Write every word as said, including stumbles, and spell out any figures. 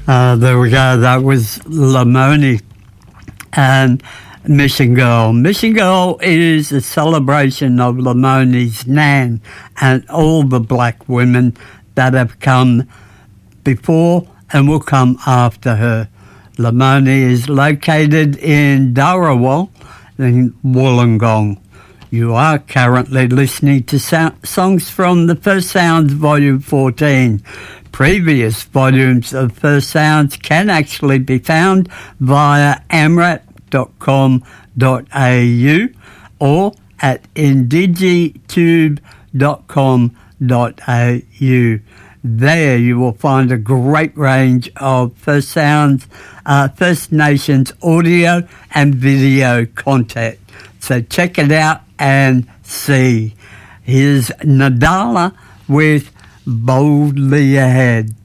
Uh, there we go. That was Lamoni and Mission Girl. Mission Girl is a celebration of Lamoni's Nan and all the black women that have come before and will come after her. Lamoni is located in Dharawal in Wollongong. You are currently listening to so- songs from the First Sounds Volume fourteen. Previous volumes of First Sounds can actually be found via amrat dot com dot a u or at indigitube dot com dot a u. There you will find a great range of First Sounds, uh, First Nations audio and video content. So check it out and see. Here's Nadala with Boldly Ahead.